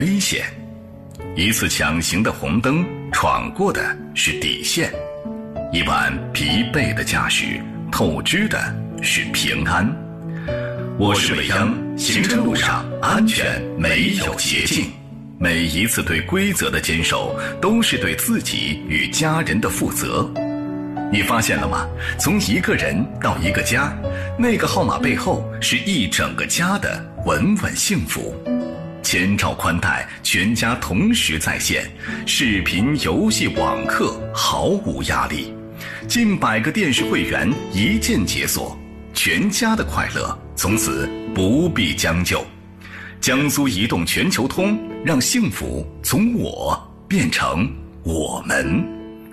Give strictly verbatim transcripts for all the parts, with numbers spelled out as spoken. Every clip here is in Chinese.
危险。一次抢行的红灯，闯过的是底线。一晚疲惫的驾驶，透支的是平安。我是伟央，行车路上安全没有捷径。每一次对规则的坚守，都是对自己与家人的负责。你发现了吗？从一个人到一个家，那个号码背后是一整个家的稳稳幸福。千兆宽带，全家同时在线，视频、游戏、网课毫无压力，近百个电视会员一键解锁，全家的快乐从此不必将就。江苏移动全球通，让幸福从我变成我们。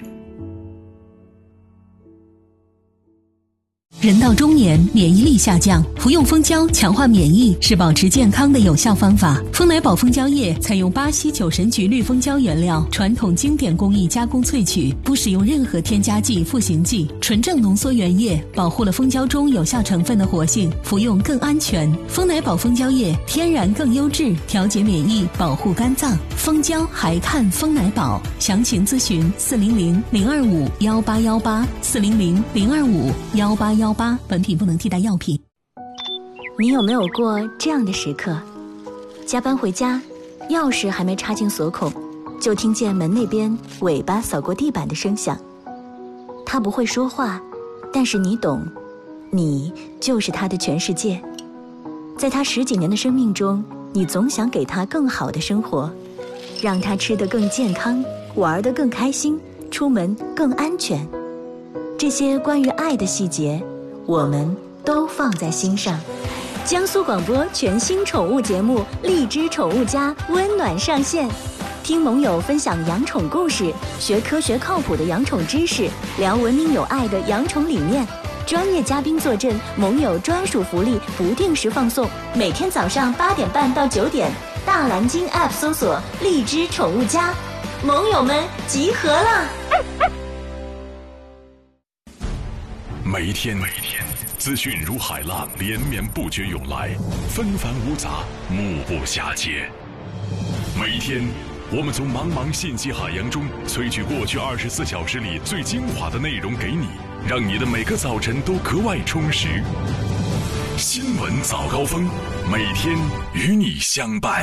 人到中年，免疫力下降，服用蜂胶强化免疫是保持健康的有效方法。蜂奶宝蜂胶液采用巴西酒神菊绿蜂胶原料，传统经典工艺加工萃取，不使用任何添加剂、赋形剂，纯正浓缩原液，保护了蜂胶中有效成分的活性，服用更安全。蜂奶宝蜂胶液天然更优质，调节免疫，保护肝脏。蜂胶还看蜂奶宝，详情咨询四零零零二五幺八幺八四零零零二五幺八幺八。本品不能替代药品。 你有没有过这样的时刻？加班回家，钥匙还没插进锁孔，就听见门那边尾巴扫过地板的声响。他不会说话，但是你懂，你就是他的全世界。在他十几年的生命中，你总想给他更好的生活，让他吃得更健康，玩得更开心，出门更安全。这些关于爱的细节，我们都放在心上。江苏广播全新宠物节目《荔枝宠物家》温暖上线，听盟友分享养宠故事，学科学靠谱的养宠知识，聊文明有爱的养宠理念。专业嘉宾坐镇，盟友专属福利不定时放送。每天早上八点半到九点，大蓝鲸 App 搜索“荔枝宠物家”，盟友们集合了。 每一天，每一天，资讯如海浪连绵不绝涌来，纷繁芜杂，目不暇接。每一天，我们从茫茫信息海洋中萃取过去二十四小时里最精华的内容给你，让你的每个早晨都格外充实。新闻早高峰，每天与你相伴。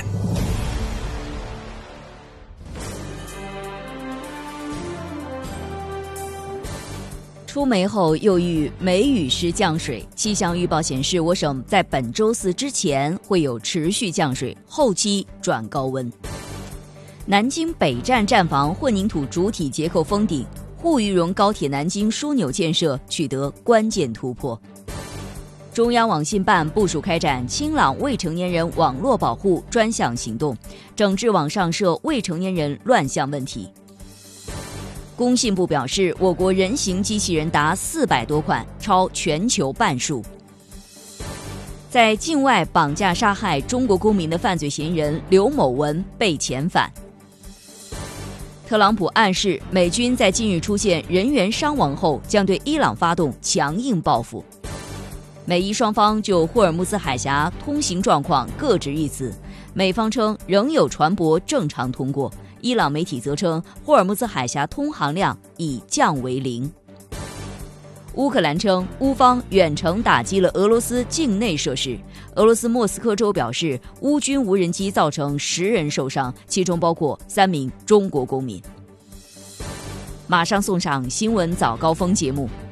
出梅后又遇梅雨时降水，气象预报显示，我省在本周四之前会有持续降水，后期转高温。南京北站站房混凝土主体结构封顶，沪渝蓉高铁南京枢纽建设取得关键突破。中央网信办部署开展清朗未成年人网络保护专项行动，整治网上涉未成年人乱象问题。工信部表示，我国人形机器人达四百多款，超全球半数。在境外绑架杀害中国公民的犯罪嫌疑人刘某文被遣返。特朗普暗示，美军在近日出现人员伤亡后，将对伊朗发动强硬报复。美伊双方就霍尔木兹海峡通行状况各执一词，美方称仍有船舶正常通过，伊朗媒体则称霍尔木兹海峡通航量已降为零。乌克兰称乌方远程打击了俄罗斯境内设施。俄罗斯莫斯科州表示，乌军无人机造成十人受伤，其中包括三名中国公民。马上送上新闻早高峰节目。